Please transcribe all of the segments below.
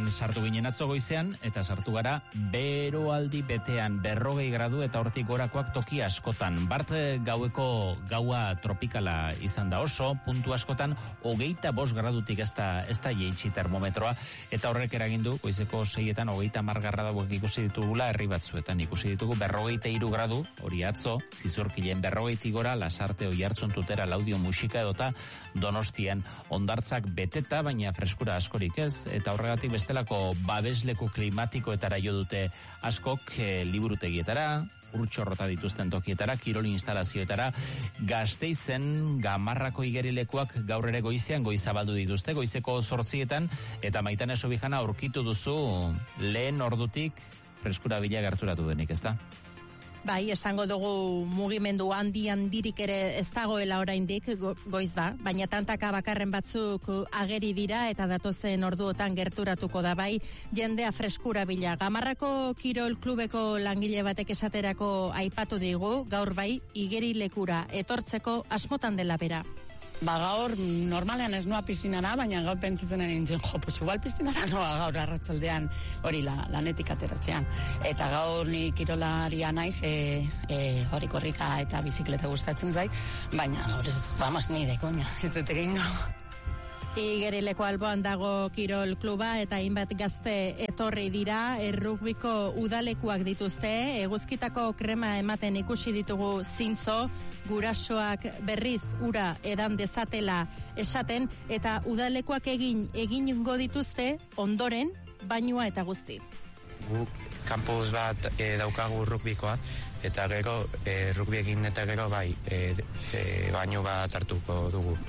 sartu ginen atzo goizean, eta sartu gara beroaldi betean 40 gradu eta hortik gorakoak toki askotan. Bart gaueko gaua tropikala izan da oso, puntu askotan 25 gradutik ez da jeitsi termometroa, eta horrek eragindu goizeko 6etan 30 gradu ikusi ditugula herri batzuetan. Ikusi ditugu 43 gradu, hori atzo, zizurkilen 40 gora, Lasarte, Oiartzun, Tutera, Laudio, Muxika edota Donostian. Hondartzak beteta, baina freskura askorik ez, eta horregatik bestelako babesleku klimatikoetara jo dute askok liburutegietara, urtxorrota dituzten tokietara, kirol instalazioetara. Gasteizen Gamarrako igerilekuak gaur ere goizean goizabaldu dituzte, goizeko 8etan, eta Maitane Sobijana aurkitu duzu lehen ordutik freskura bila gerturatu denik, ezta? Bai, esango dugu mugimendu handirik ere ez dagoela oraindik goiz da, baina tantaka bakarren batzuk ageri dira eta datozen orduotan gerturatuko da bai jendea freskura bila. Gamarrako kirol klubeko langile batek esaterako aipatu digu, gaur bai igerilekura etortzeko asmotan dela bera. Gaur, normalean ez noa piztinara, baina gaur pentsatzen ari nintzen, pues igual piztinara noa gaur arratsaldean hori lanetik ateratzean. Eta gaur ni kirolaria naiz, hori korrika eta bizikleta gustatzen zait, baina gaur ez vamos ni de coña, ez dut egingo. Igerileko alboan dago kirol kluba eta hainbat gazte etorri dira, errugbiko udalekuak dituzte, eguzkitako krema ematen ikusi ditugu zintzo, gurasoak berriz ura edan dezatela esaten, eta udalekuak egingo dituzte ondoren bainua eta guzti. Guk kampus bat daukagu rugbikoa, eta gero rugbiekin eta gero bai bainu bat hartuko dugu.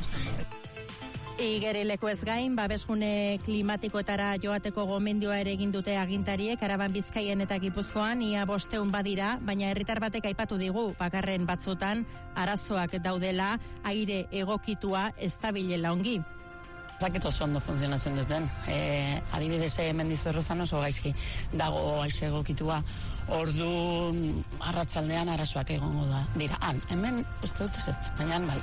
Igerileko ez gain, babesgune klimatikoetara joateko gomendioa ere egin dute agintariek, Araban, Bizkaian eta Gipuzkoan, ia 500 badira, baina herritar batek aipatu digu, bakarren batzutan arazoak daudela, aire egokitua ez dabilela ongi. Zaket oso ondo funtzionatzen duten. Adibidez, Mendizu Errozan oso gaizki dago aize egokitua. Ordu arratsaldean arazoak egongo da. Dira, hemen uste dut ez, baina bai.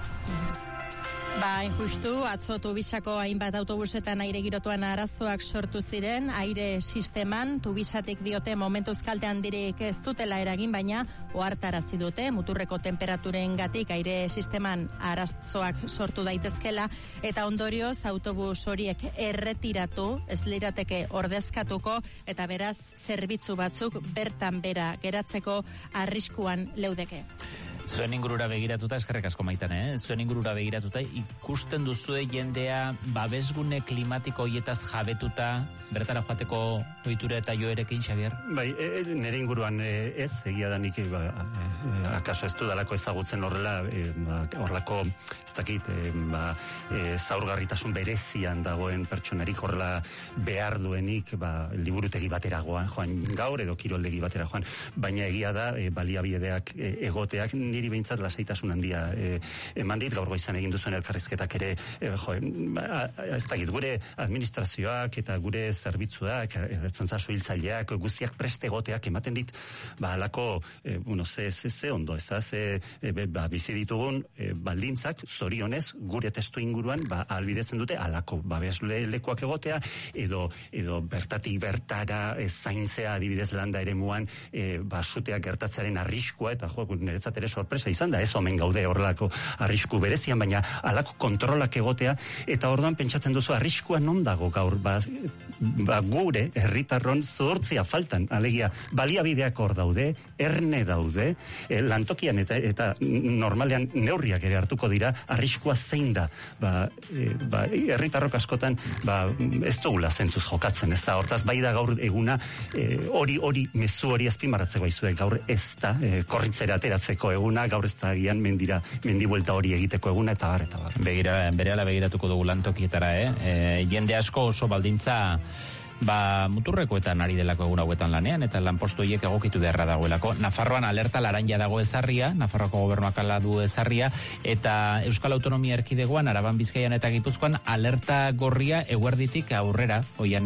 Justu, atzo Tubisako hainbat autobusetan aire girotuan arazoak sortu ziren, aire sisteman, Tubisatik diote momentuz kalte handirik ez dutela eragin, baina ohartarazi dute, muturreko temperaturengatik aire sisteman arazoak sortu daitezkela, eta ondorioz autobus horiek erretiratu, ez lirateke ordezkatuko, eta beraz zerbitzu batzuk bertan bera geratzeko arriskuan leudeke. Zuen ingurura begiratuta, eskerrek asko Maitane, zuen ingurura begiratuta, ikusten duzue jendea babesgune klimatiko hietaz jabetuta, bertara joateko ohitura eta joerekin, Xabier? Bai, nire inguruan ez, egia da nik, akaso ez dudalako ezagutzen horrela, horrelako, ez dakit, zaurgarritasun berezian dagoen pertsonarik horrela behar duenik, liburutegi batera joan gaur edo kiroldegi batera joan, baina egia da, baliabideak egoteak, niri behintzat lasaitasun handia eman dit, gaur goizan egin duzuen elkarrizketak ere, ez dakit, gure administrazioak eta gure zerbitzuak, ertzantza soiltzaileak, guztiak preste egoteak ematen dit, halako, ze ondo, ez da, bizi ditugun baldintzak, zorionez, gure testu inguruan, albidetzen dute, halako, babeslekuak egotea, edo bertatik bertara zaintzea adibidez landa ere muan, suteak gertatzearen arriskua, eta niretzat ere sorpresa izan da, ez omen gaude horrelako arrisku berezian, baina halako kontrolak egotea, eta orduan pentsatzen duzu arriskua non dago gaur, gure herritarron zuhurtzia faltan, alegia, baliabideak hor daude, erne daude, lantokian eta normalean neurriak ere hartuko dira, arriskua zein da, herritarrok askotan, ez dugula zentzuz jokatzen, ez da, hortaz, bai da gaur eguna, hori mezu hori azpimarratzeko izue, gaur ez da, korritzera ateratzeko eguna, gaur ez da gian mendibuelta hori egiteko eguna, eta bar. Berehala begiratuko dugu lantokietara, jende asko oso baldintza muturrekoetan ari delako egun hauetan lanean, eta lanpostu horiek egokitu beharra dagoelako. Nafarroan alerta laranja dago ezarria, Nafarroako gobernuak hala du ezarria, eta Euskal Autonomia Erkidegoan, Araban, Bizkaian eta Gipuzkoan alerta gorria eguerditik aurrera, oian,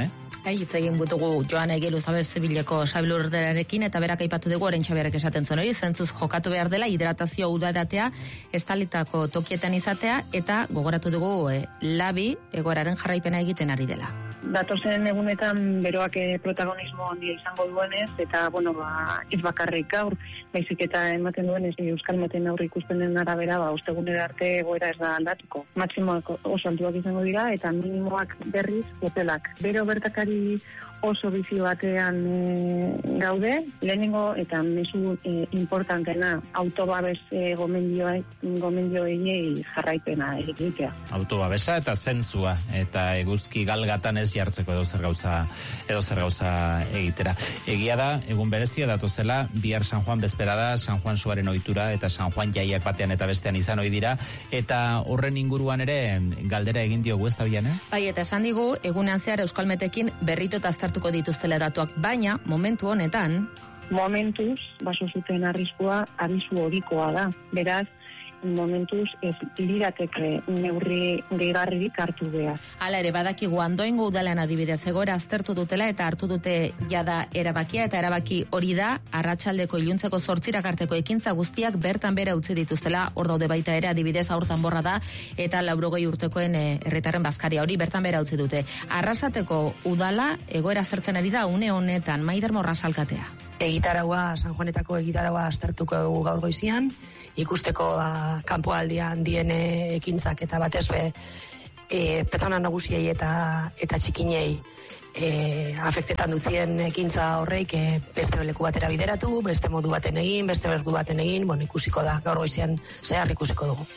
Hitz egin butugu Joan Egilu Zabalzebileko sabilurdearekin eta berak aipatu dugu orain Xabiarrek esaten zuen hori, zentzuz jokatu behar dela hidratazio udaratea, estalitako tokietan izatea eta gogoratu dugu labi egoeraren jarraipena egiten ari dela. Datozen egunetan beroak protagonismo handia izango duenez eta ez bakarrik gaur, baizik eta ematen duenez Euskal Meten aurre ikusten den arabera, ostegunera arte egoera ez da aldatuko. Maximoak oso altuak izango dira eta minimoak berriz hotelak. Bero bertakari oso bizi batean gaude, lehenengo eta mezu importantena autobabes gomendioei jarraipena egitea. Autobabesa eta zentzua eta eguzki galgatan ez jartzeko edo zer gauza egitera. Egia da, egun berezia datozela, bihar San Juan bezperada, San Juan suaren ohitura eta San Juan jaiak batean eta bestean izan ohi dira, eta horren inguruan ere galdera egin diogu ez da bian, Bai, eta esan digu, egunean zehar Euskalmetekin berrito eta aztertuko dituztela datuak, baina momentu honetan momentuz, baso zuten arriskua abisu horikoa da. Beraz, momentuz ez lirateke neurri gehigarririk hartu behar. Hala ere, badakigu Andoaingo udalean adibidez egoera aztertu dutela eta hartu dute jada erabakia, eta erabaki hori da arratsaldeko iluntzeko 8 arteko ekintza guztiak bertan bera utzi dituztela. Hor daude baita ere adibidez Aurtan Borra da eta 80 urtekoen herritarren bazkaria hori bertan bera utzi dute. Arrasateko udala egoera aztertzen ari da une honetan. Maider Morras alkatea. Egitaraua, San Juanetako egitaraua aztertuko dugu gaur goizian, ikusteko kanpoaldian dien ekintzak eta batez be pertsona nagusiei eta txikinei afektetan dutzien ekintza horreik beste leku batera bideratu, beste modu baten egin, beste berdu baten egin, ikusiko da, gaur goizian zehar ikusiko dugu.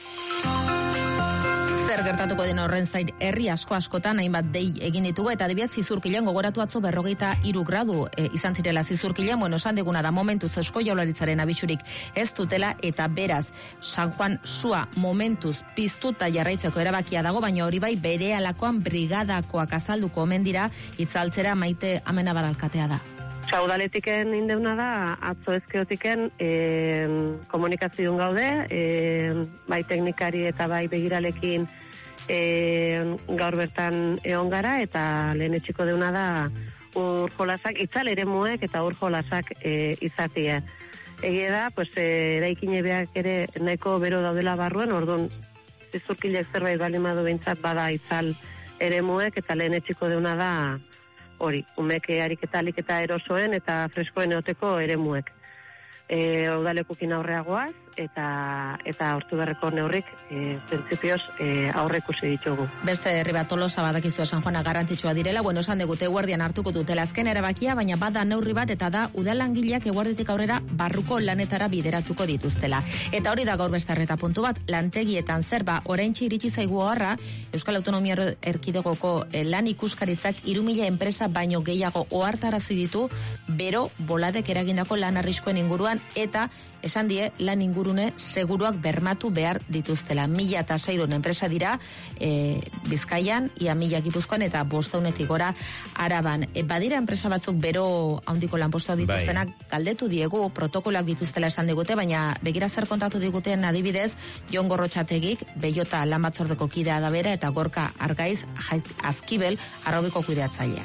Zer gertatuko den horren zain herri askotan hainbat dei egin ditugu eta adibidez Zizurkilen gogoratu atzo 43 gradu izan zirela Zizurkilen, esan diguna da momentuz Eusko Jaurlaritzaren abisurik ez dutela eta beraz San Juan sua momentuz piztuta jarraitzeko erabakia dago, baina hori bai berehalakoan brigadakoak azalduko omen dira itzaltzera. Maite Amenabar alkatea da. Udaletiken indeuna da, atzo ezkeotiken komunikazioan gaude, bai teknikari eta bai begiralekin gaur bertan egon gara, eta lehen etxiko deuna da urjolasak, itzal ere muek eta urjolasak izatie. Egia da, eraikinebeak ere nahiko bero daudela barruen, orduan Zizurkilek zerbait balimadu behintzat bada itzal ere muek, eta lehen etxiko deuna da hori, umek ariketalik eta erosoen eta freskoen eoteko ere muek. Udalekukin aurreagoaz eta hortu berreko neurrik printzipioz aurrekusi ditugu. Beste herri bat Tolosa badakizu San Juana garrantzitsua direla, esan digute eguerdian hartuko dutela azken erabakia, baina bada neurri bat eta da udalangileak eguerditik aurrera barruko lanetara bideratuko dituztela. Eta hori da gaur beste arreta puntu bat, lantegietan zerba oraintxe iritsi zaigu horra, Euskal Autonomia Erkidegoko lan ikuskaritzak 3.000 enpresa baino gehiago ohartarazi ditu bero boladek eragindako lan arriskuen inguruan eta esan die lan ingurune seguruak bermatu behar dituztela. 1.600 enpresa dira Bizkaian, ia 1.000 Gipuzkoan eta 500 gora Araban. Badira enpresa batzuk bero handiko lanpostuak dituztenak, galdetu diegu, protokoloak dituztela esan digute, baina begira zer kontatu diguten adibidez, Jon Gorrotxategik, Beiota lan batzordeko kidea da bera, eta Gorka Argaiz Azkibel, arrobiko kudeatzailea.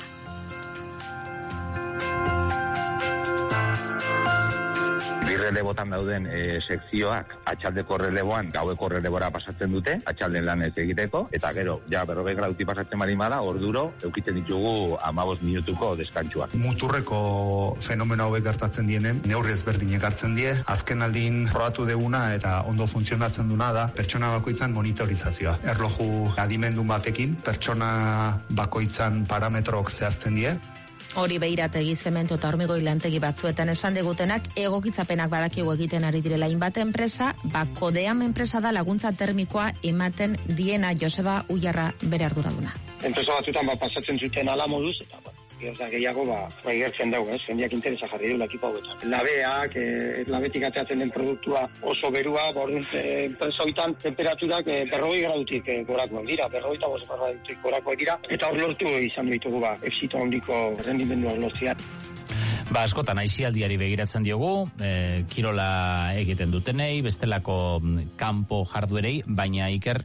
Relebotan dauden sekzioak atxaldeko releboan gaueko relebora pasatzen dute, atxalden lan ez egiteko, eta gero, 40 graduti pasatzen barimada, orduro, eukitzen ditugu 15 minutuko deskantxuak. Muturreko fenomeno hauek gertatzen dienen, neurri ezberdinek hartzen die, azken aldin probatu deguna eta ondo funtzionatzen duna da, pertsona bakoitzan monitorizazioa. Erloju adimendun batekin, pertsona bakoitzan parametrok zehazten die, Hori Beirategi, Zemento eta Hormigoi lantegi batzuetan esan digutenak, egokitzapenak badakigu egiten ari direla hainbat enpresa, Kodeam enpresa da laguntza termikoa ematen diena. Joseba Uiarra bere arduraduna. Enpresa batzuetan pasatzen zuten ala moduz, eta gehiago gertzen dugu, jendeak interesa jarri duela ekipo hauetan. Labeak, labetik ateatzen den produktua oso berua, enpresa hoitan temperaturak 40 gradutik gorakoak dira, 45 gradutik gorakoak dira, eta hor lortu izan ditugu exito handiko rendimendua lortzea. Askotan aisialdiari begiratzen diogu, kirola egiten dutenei, bestelako kanpo jarduerei, baina Iker,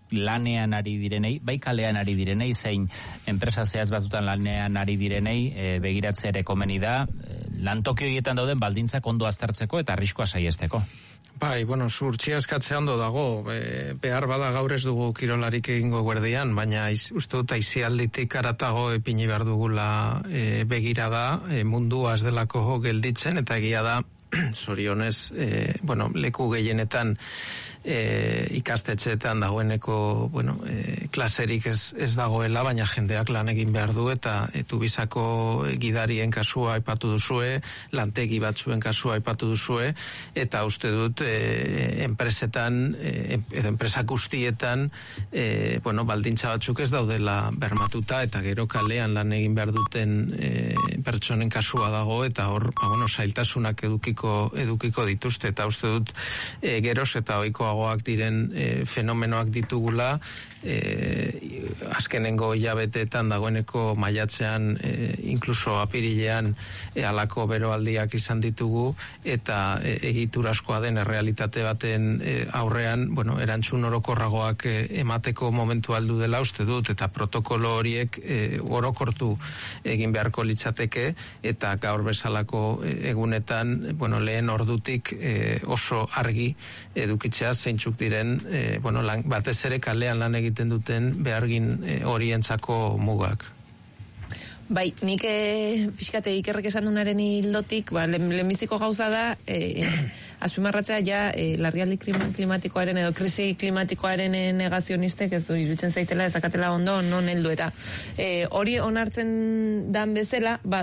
lanean ari direnei, bai kalean ari direnei, zein enpresa zehaz batutan lanean ari direnei begiratzea ere komeni da, lantoki horietan dauden baldintzak ondo aztertzeko eta arriskua saihesteko. Bai, bueno, surtxia eskatzea ondo dago, behar bada gaur ez dugu kirolarik egingo guerdian, baina uste dut aizialditik aratago epini behar dugula begirada, mundua ez delako gelditzen, eta egia da, zorionez, leku gehienetan ikastetxeetan dagoeneko, klaserik ez dagoela, baina jendeak lan egin behar du, eta Tubisako gidarien kasua aipatu duzue, lantegi batzuen kasua aipatu duzue, eta uste dut enpresetan, edo enpresa guztietan, baldintza batzuk ez daudela bermatuta, eta gero kalean lan egin behar duten pertsonen kasua dago, eta hor, zailtasunak edukiko dituzte, eta uste dut geroz eta ohikoagoak diren fenomenoak ditugula, azkenengo hilabeteetan dagoeneko maiatzean, inkluso apirilean halako beroaldiak izan ditugu, eta egiturazkoa den errealitate baten aurrean, erantzun orokorragoak emateko momentu aldu dela uste dut, eta protokolo horiek orokortu egin beharko litzateke, eta gaur bezalako egunetan, lehen ordutik oso argi edukitzea zeintzuk diren, batez ere kalean lan egiten duten behargin horientzako mugak. Bai, nik pixkate ikerrek esan dunaren hildotik, lehenbiziko gauza da, azpimarratzea larrialdi klimatikoaren edo krisi klimatikoaren negazionistek ez du iruditzen zaitela ezakatela ondo non heldu eta hori onartzen dan bezala,